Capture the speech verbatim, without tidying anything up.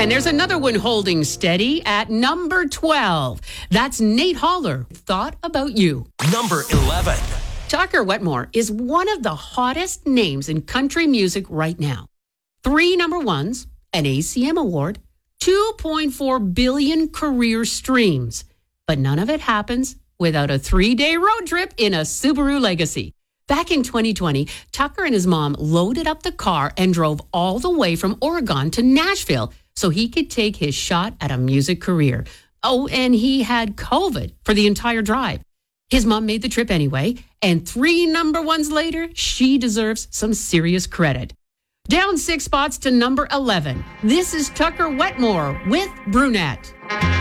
And there's another one holding steady at number twelve. That's Nate Holler. Thought About You. Number eleven. Tucker Wetmore is one of the hottest names in country music right now. Three number ones, an A C M award, two point four billion career streams. But none of it happens without a three-day road trip in a Subaru Legacy. Back in twenty twenty, Tucker and his mom loaded up the car and drove all the way from Oregon to Nashville so he could take his shot at a music career. Oh, and he had COVID for the entire drive. His mom made the trip anyway, and three number ones later, she deserves some serious credit. Down six spots to number eleven. This is Tucker Wetmore with Brunette.